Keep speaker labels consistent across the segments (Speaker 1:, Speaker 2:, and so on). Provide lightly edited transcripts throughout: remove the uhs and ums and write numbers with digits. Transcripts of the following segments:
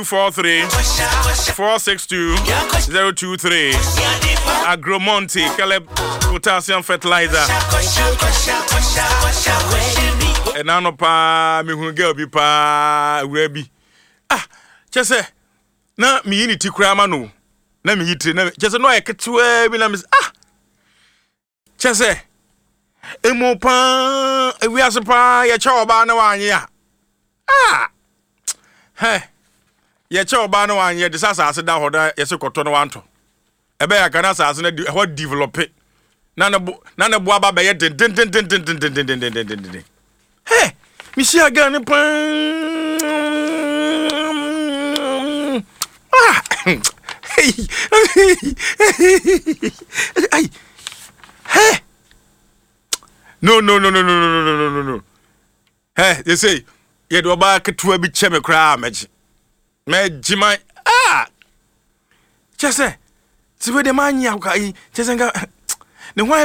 Speaker 1: 43 462 023. Agromonte Caleb potassium fertilizer. And now pa me hu girl bi pa bi. Chese na me unity kura ma no. Na me yitire na chese no eketewa bi na me chese emu pa ewiase pa ye che oba na wanye a. Hey. Ye che oba no wan ye de sasase da hoda ye se koto no wanto ebe ya kana sasase na ho develop na na bo aba be ye den hey mi si aga ne pan hey hey no hey they say ye do ba ketua bi che me kra meji me jima chese ti we de man ya ka yi chese nga ne ho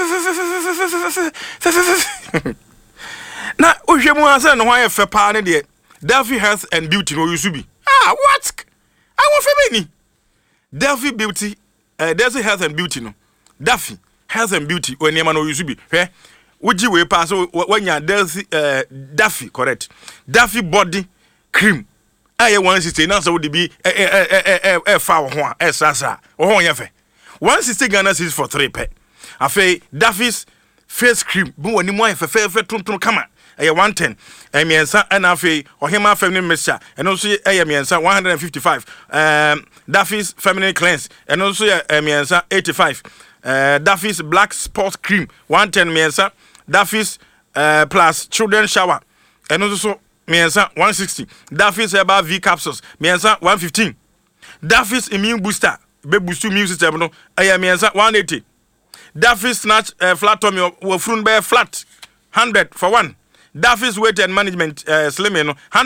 Speaker 1: na o hwe mu asa ne ho ayefe pa ne de Delphi Health and Beauty no yusu bi what I want fe ni Delphi Beauty Delphi Health and Beauty no Delphi Health and Beauty o ne ma no yusu bi hwe uji we pa so wanya Delphi correct Delphi body cream aye 160 na so would be fa ho a sasa ho nya fe 160 Ghana cedis for 3 pe afei Delphi's face cream bu woni mo fe tonton kama 110 miensa na afei ohema feminine mixture eno so miensa 155 Delphi's feminine cleanse eno so miensa 85 Delphi's black spot cream 110 miensa Delphi's plus children shower eno so miensa 160 Delphi's herbal V capsules miensa 115 Delphi's immune booster be boost immune system no miensa 180 Delphi's snatch flat tummy wo frun be flat 100 for one Delphi's weight and management slimming no